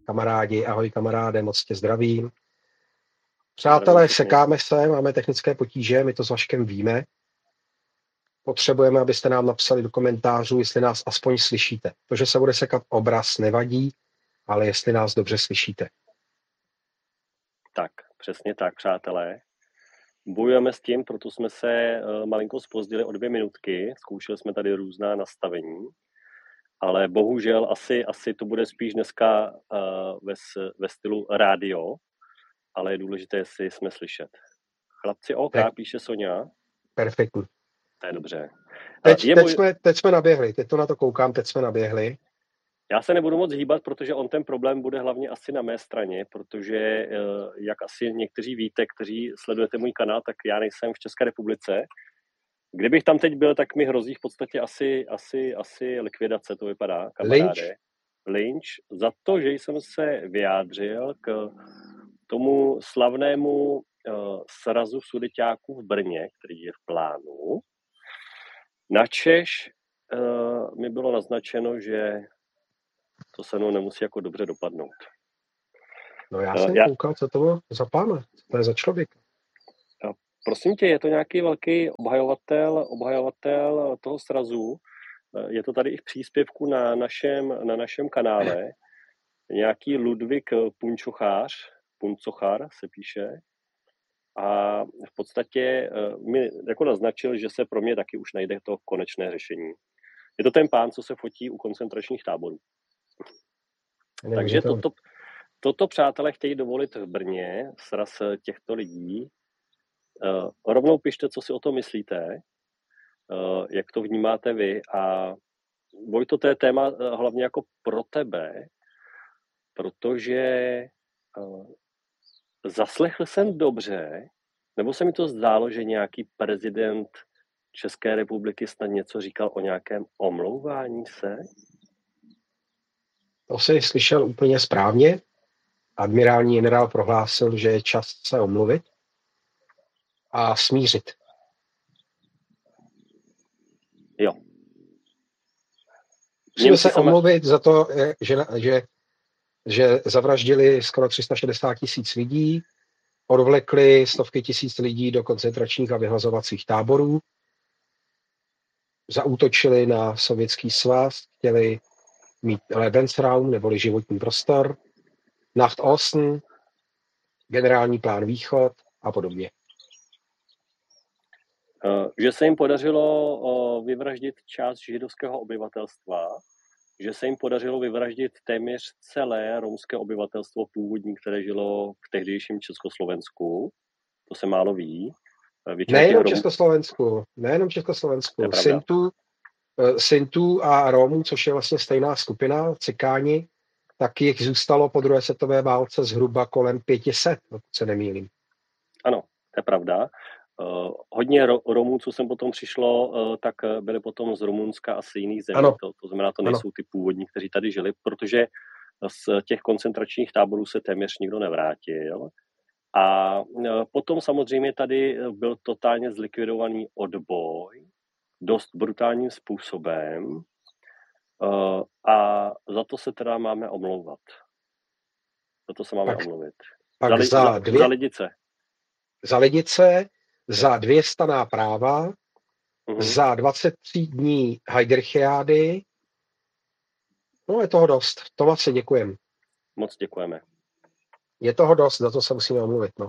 kamarádi, ahoj kamaráde, moc tě zdravím. Přátelé, sekáme se, máme technické potíže, my to s Vaškem víme. Potřebujeme, abyste nám napsali do komentářů, jestli nás aspoň slyšíte. To, že se bude sekat obraz, nevadí, ale jestli nás dobře slyšíte. Tak, přesně tak, přátelé. Bojujeme s tím, proto jsme se malinko zpozdili o 2 minutky. Zkoušeli jsme tady různá nastavení, ale bohužel asi to bude spíš dneska ve stylu rádio, ale je důležité, jestli jsme slyšet. Chlapci, OK, píše Sonia. Perfektní. To je dobře. Teď jsme naběhli, teď to na to koukám, teď jsme naběhli. Já se nebudu moc hýbat, protože on ten problém bude hlavně asi na mé straně, protože jak asi někteří víte, kteří sledujete můj kanál, tak já nejsem v České republice. Kdybych tam teď byl, tak mi hrozí v podstatě asi likvidace, to vypadá, kamaráde. Lynch za to, že jsem se vyjádřil k tomu slavnému srazu sudeťáků v Brně, který je v plánu. Načež mi bylo naznačeno, že to se mnou nemusí jako dobře dopadnout. No já jsem koukal, co to bylo za pána, co to je za člověk. Prosím tě, je to nějaký velký obhajovatel toho srazu. Je to tady i v příspěvku na našem kanále. Nějaký Ludvík Puncochar se píše. A v podstatě mi jako naznačil, že se pro mě taky už najde to konečné řešení. Je to ten pán, co se fotí u koncentračních táborů. Takže toto přátelé chtějí dovolit v Brně, sraz těchto lidí. Rovnou pište, co si o tom myslíte, jak to vnímáte vy. A Vojto, to je téma hlavně jako pro tebe, protože zaslechl jsem dobře, nebo se mi to zdálo, že nějaký prezident České republiky snad něco říkal o nějakém omlouvání se? To jsi slyšel úplně správně. Admirální generál prohlásil, že je čas se omluvit a smířit. Jo. Musíme se omluvit za to, že zavraždili skoro 360 000 lidí, odvlekli stovky tisíc lidí do koncentračních a vyhlazovacích táborů, zaútočili na Sovětský svaz, chtěli mít Lebensraum, neboli životní prostor, Nacht Osten, generální plán Východ a podobně. Že se jim podařilo vyvraždit část židovského obyvatelstva, že se jim podařilo vyvraždit téměř celé romské obyvatelstvo původní, které žilo v tehdejším Československu. To se málo ví. Nejenom Československu. Sintů a Romů, což je vlastně stejná skupina, Cikáni, tak jich zůstalo po druhé světové válce zhruba kolem 500, pokud se nemýlím. Ano, to je pravda. Hodně Romů, co sem potom přišlo, tak byli potom z Rumunska a z jiných zemí. To znamená, to nejsou ty původní, kteří tady žili, protože z těch koncentračních táborů se téměř nikdo nevrátil. A potom samozřejmě tady byl totálně zlikvidovaný odboj, dost brutálním způsobem. A za to se teda máme omlouvat. Za to se máme omluvit. Pak za lidice. Za lidice, za 2 stanná práva, za 23 dní Heidrichiády. No, je toho dost. Tomasi, děkujeme. Moc děkujeme. Je toho dost, za to se musíme omluvit, no.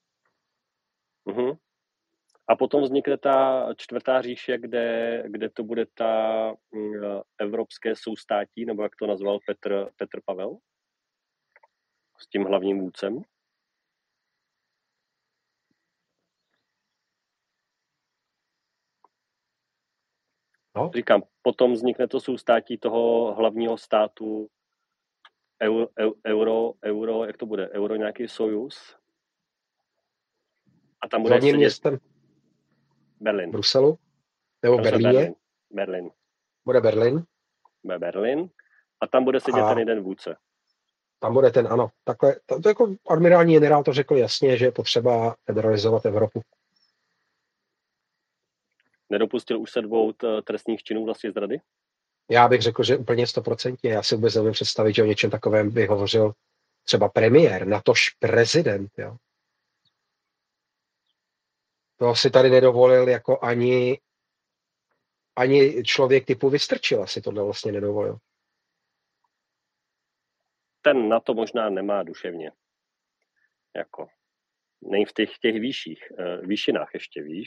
A potom vznikne ta 4. říše, kde to bude ta evropské soustátí, nebo jak to nazval Petr Pavel? S tím hlavním vůdcem. No. Říkám, potom vznikne to soustátí toho hlavního státu euro, jak to bude? Euro nějaký sojus? A tam bude hlavním městem Berlin. Bruselu? Nebo Berlíně? Berlin. Bude Berlin. Bude Berlin. A tam bude sedět ten jeden vůdce. Tam bude ten, ano. Takhle, to jako admirální generál to řekl jasně, že je potřeba federalizovat Evropu. Nedopustil už se 2 trestných činů vlastní zrady? Já bych řekl, že úplně 100%. Já si vůbec nevím představit, že o něčem takovém by hovořil třeba premiér, natož prezident. Jo. To si tady nedovolil jako ani člověk typu Vystrčila si tohle vlastně nedovolil. Ten na to možná nemá duševně. Jako, nej v těch výšinách ještě, víš.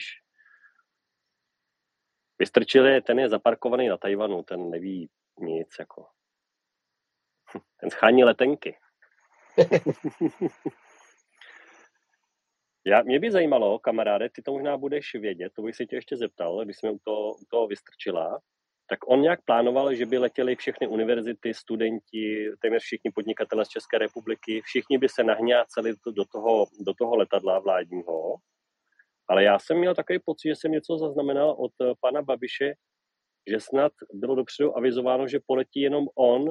Vystrčil ten je zaparkovaný na Tajvanu, ten neví nic, jako. Ten schání letenky. Mě by zajímalo, kamaráde, ty to možná budeš vědět, to bych se tě ještě zeptal, když jsme u toho Vystrčila, tak on nějak plánoval, že by letěli všechny univerzity, studenti, téměř všichni podnikatelé z České republiky, všichni by se nahňáceli do toho letadla vládního, ale já jsem měl takový pocit, že jsem něco zaznamenal od pana Babiše, že snad bylo dopředu avizováno, že poletí jenom on,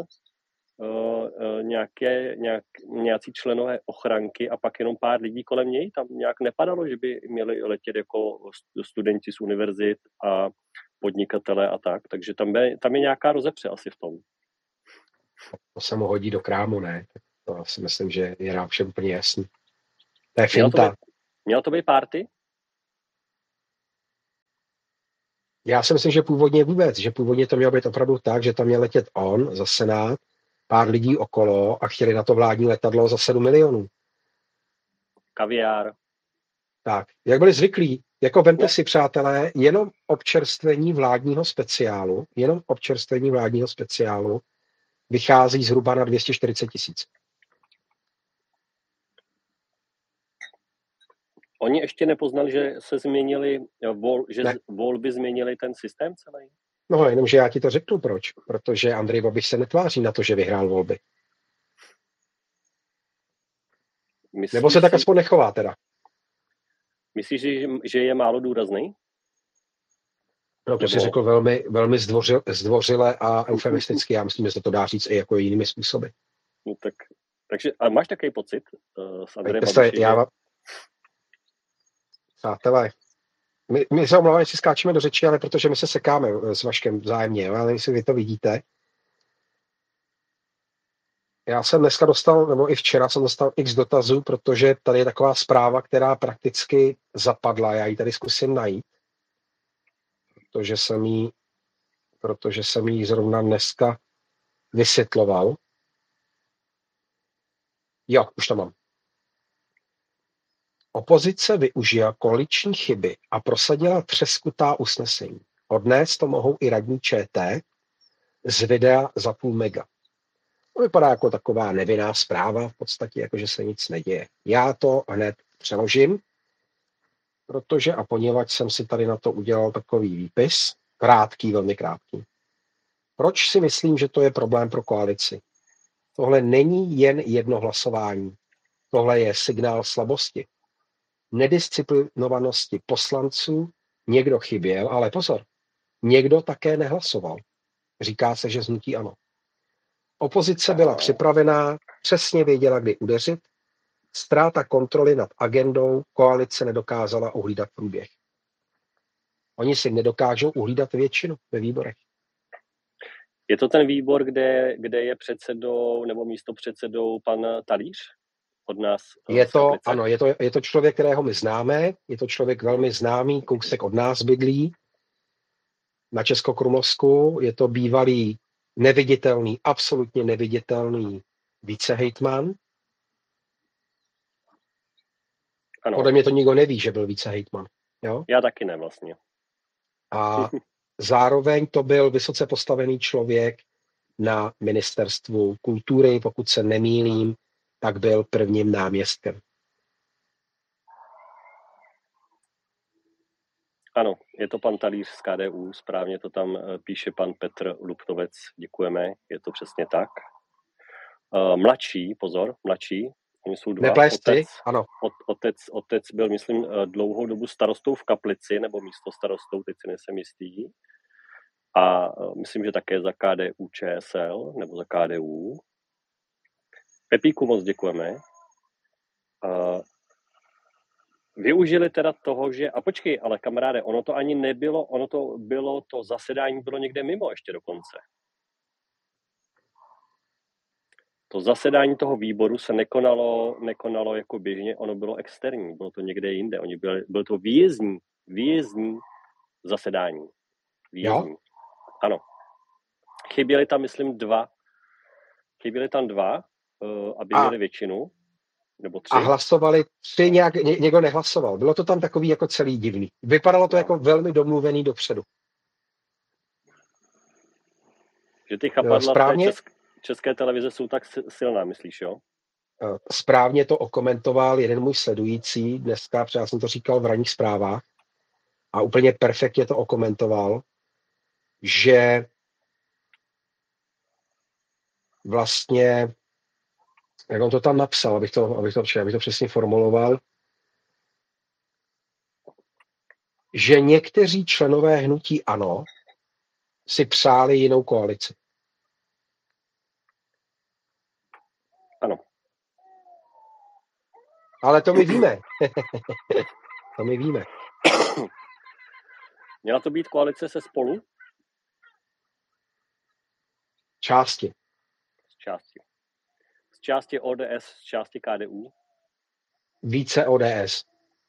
nějací členové ochranky a pak jenom pár lidí kolem něj. Tam nějak nepadalo, že by měli letět jako studenti z univerzit a podnikatele a tak. Takže tam je nějaká rozepře asi v tom. To se mu hodí do krámu, ne? To si myslím, že je nám všem úplně jasný. To je finta. Mělo to být party? Já si myslím, že původně to mělo být opravdu tak, že tam měl letět on za Senát, pár lidí okolo a chtěli na to vládní letadlo za 7 milionů. Kaviár. Tak, jak byli zvyklí, jako vemte si, přátelé, jenom občerstvení vládního speciálu vychází zhruba na 240 000. Oni ještě nepoznali, že se změnili, volby změnili ten systém celý? No, jenomže já ti to řeknu proč. Protože Andrej Babiš se netváří na to, že vyhrál volby. Nebo se tak aspoň nechová teda. Myslíš, že je málo důrazný? No, to si řekl velmi, velmi zdvořile a eufemisticky. Já myslím, že se to dá říct i jako jinými způsoby. No, takže, a máš takový pocit s Andrejem Babišem? Přátelé, my se omlouváme, si skáčeme do řeči, ale protože my se sekáme s Vaškem vzájemně, ale jestli vy to vidíte. Já jsem dneska dostal, nebo i včera jsem dostal x dotazů, protože tady je taková zpráva, která prakticky zapadla. Já ji tady zkusím najít, protože jsem jí zrovna dneska vysvětloval. Jo, už to mám. Opozice využila koaliční chyby a prosadila třeskutá usnesení. Odnést to mohou i radní ČT z videa za 0,5 mega. To vypadá jako taková nevinná zpráva, v podstatě jako, že se nic neděje. Já to hned přeložím, poněvadž jsem si tady na to udělal takový výpis, krátký, velmi krátký. Proč si myslím, že to je problém pro koalici? Tohle není jen jedno hlasování. Tohle je signál slabosti, nedisciplinovanosti poslanců. Někdo chyběl, ale pozor, někdo také nehlasoval. Říká se, že z hnutí ANO. Opozice byla připravená, přesně věděla, kdy udeřit. Ztráta kontroly nad agendou, koalice nedokázala uhlídat průběh. Oni si nedokážou uhlídat většinu ve výborech. Je to ten výbor, kde je předsedou nebo místopředsedou pan Talíř od nás? Ano, je to člověk, kterého my známe, je to člověk velmi známý, kousek od nás bydlí na Českokrumlovsku, je to bývalý neviditelný, absolutně neviditelný vicehejtman. Podle mě to nikdo neví, že byl vicehejtman. Jo? Já taky ne vlastně. A zároveň to byl vysoce postavený člověk na ministerstvu kultury, pokud se nemýlím, tak byl prvním náměstkem. Ano, je to pan Talíř z KDU, správně to tam píše pan Petr Luptovec, děkujeme, je to přesně tak. Mladší, oni jsou dva. Otec byl, myslím, dlouhou dobu starostou v Kaplici, nebo místo starostou, teď si nejsem jistý. A myslím, že také za KDU ČSL, nebo za KDU. Pepíku moc děkujeme. Využili teda toho, že... A počkej, ale kamaráde, ono to ani nebylo, to zasedání bylo někde mimo ještě dokonce. To zasedání toho výboru se nekonalo jako běžně, ono bylo externí, bylo to někde jinde. Bylo to výjezdní zasedání. Výjezdní. Jo? Ano. Chyběli tam, myslím, dva, aby měli většinu, nebo 3. A hlasovali 3, někdo nehlasoval. Bylo to tam takový jako celý divný. Vypadalo to jako velmi domluvený dopředu. Že ty chapadla správně, české televize jsou tak silná, myslíš, jo? Správně to okomentoval jeden můj sledující dneska, protože já jsem to říkal v ranních zprávách, a úplně perfektně to okomentoval, že vlastně, jak on to tam napsal, abych to přesně formuloval, že někteří členové hnutí ANO si přáli jinou koalici. Ano. Ale to my víme. To my víme. Měla to být koalice se Spolu? Části. Z části ODS, z části KDU? Více ODS.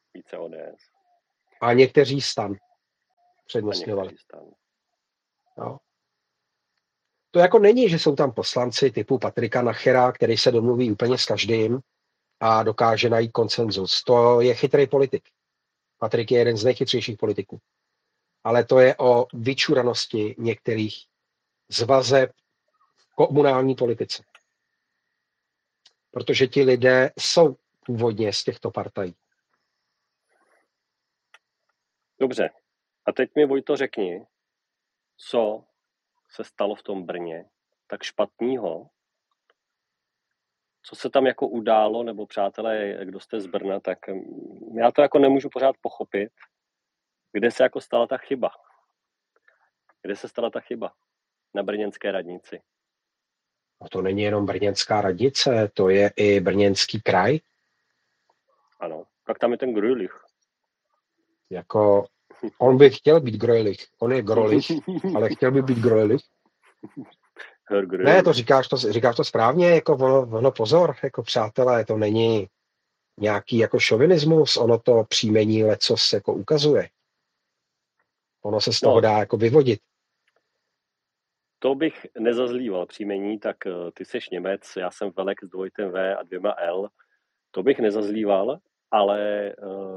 A někteří STAN přednostňovali. No. To jako není, že jsou tam poslanci typu Patrika Nachera, který se domluví úplně s každým a dokáže najít konsenzus. To je chytrý politik. Patrik je jeden z nejchytřejších politiků. Ale to je o vyčuranosti některých z vazeb v komunální politice. Protože ti lidé jsou původně z těchto partají. Dobře. A teď mi, Vojto, řekni, co se stalo v tom Brně tak špatného, co se tam jako událo, nebo přátelé, kdo jste z Brna, tak já to jako nemůžu pořád pochopit, kde se jako stala ta chyba. Kde se stala ta chyba? Na brněnské radnici. A to není jenom brněnská radnice, to je i Brněnský kraj. Ano, tak tam je ten Grölich. Jako, on by chtěl být Grölich, on je Grolich, ale chtěl by být Grölich. Ne, to říkáš to správně, jako ono pozor, jako přátelé, to není nějaký jako šovinismus, ono to příjmení lecos jako ukazuje. Ono se z toho dá jako vyvodit. To bych nezazlíval příjmení, tak ty seš Němec, já jsem Velek s 2 V a 2 L. To bych nezazlíval, ale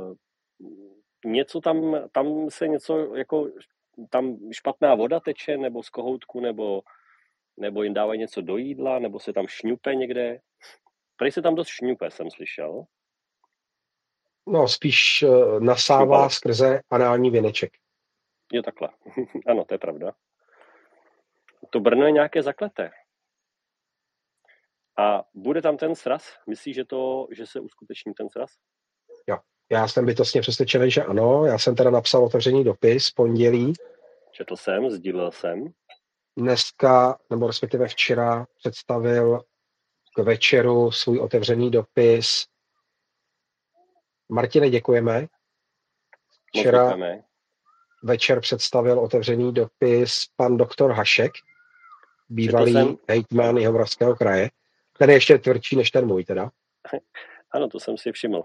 něco tam se něco jako tam špatná voda teče, nebo z kohoutku, nebo jim dávají něco do jídla, nebo se tam šňupe někde. Tady se tam dost šňupe, jsem slyšel. No, spíš nasává skrze anální věneček. Jo, takhle. Ano, to je pravda. To Brno je nějaké zakleté. A bude tam ten sraz? Myslíš, že se uskuteční ten sraz? Jo, já jsem bytostně přesvědčený, že ano. Já jsem teda napsal otevřený dopis pondělí. Četl jsem, sdílel jsem. Dneska, nebo respektive včera, představil k večeru svůj otevřený dopis. Martine, děkujeme. Včera večer představil otevřený dopis pan doktor Hašek, bývalý hejtman Jihomoravského kraje. Ten je ještě tvrdší než ten můj teda. Ano, to jsem si všiml.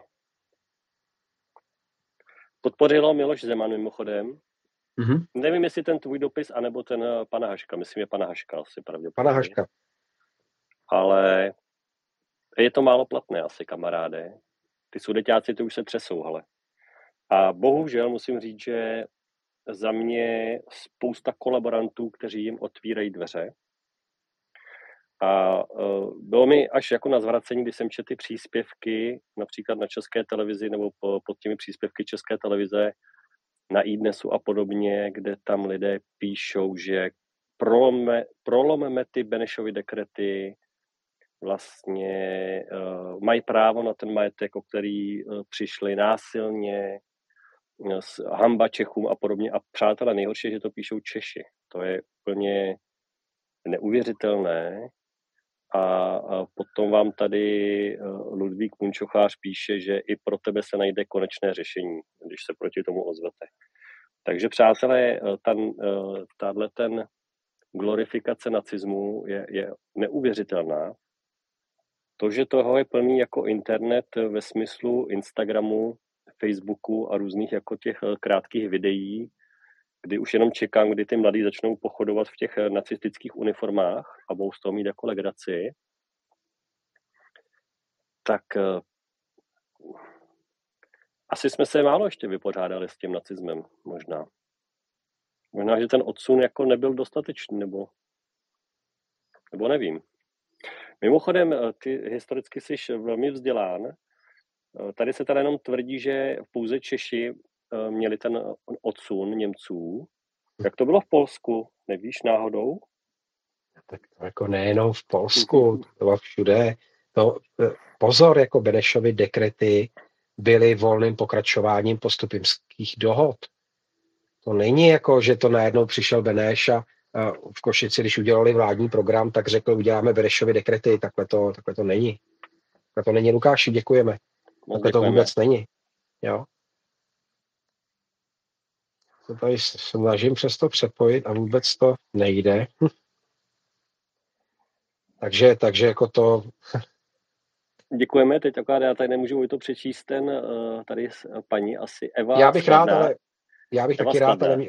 Podpořilo Miloš Zeman mimochodem. Mm-hmm. Nevím, jestli ten tvůj dopis, anebo ten pana Haška. Myslím, je pana Haška asi pravděpodobně. Pana Haška. Ale je to málo platné asi, kamaráde. Ty sudeťáci, ty už se třesou, hele. A bohužel musím říct, že za mě spousta kolaborantů, kteří jim otvírají dveře. A bylo mi až jako na zvracení, když jsem četl ty příspěvky, například na České televizi nebo pod těmi příspěvky České televize, na iDnesu a podobně, kde tam lidé píšou, že prolomeme ty Benešovy dekrety, vlastně mají právo na ten majetek, o který přišli násilně, hamba Čechům a podobně. A přátelé, nejhorší, že to píšou Češi. To je úplně neuvěřitelné. A potom vám tady Ludvík Munčochář píše, že i pro tebe se najde konečné řešení, když se proti tomu ozvete. Takže přátelé, tahle ten glorifikace nacismu je neuvěřitelná. To, že toho je plný jako internet ve smyslu Instagramu, Facebooku a různých jako těch krátkých videí, kdy už jenom čekám, kdy ty mladí začnou pochodovat v těch nacistických uniformách a budou z toho mít jako legraci, tak asi jsme se málo ještě vypořádali s tím nacismem, možná. Možná, že ten odsun jako nebyl dostatečný, nebo nevím. Mimochodem, ty historicky jsi velmi vzdělán. Tady se teda jenom tvrdí, že pouze Češi měli ten odsun Němců. Jak to bylo v Polsku? Nevíš náhodou? Tak to jako nejenom v Polsku, to bylo všude. To, pozor, jako Benešovy dekrety byly volným pokračováním postupimských dohod. To není jako, že to najednou přišel Beneš a v Košici, když udělali vládní program, tak řekl, uděláme Benešovy dekrety. Takhle to není. Takhle to není, Lukáši, děkujeme. Takhle to vůbec není. Jo? To tady snažím přesto přepojit a vůbec to nejde. takže jako to... Děkujeme, teď akorát já tady nemůžu to přečíst, ten tady paní asi Eva Já bych rád, ale já bych taky rád, ale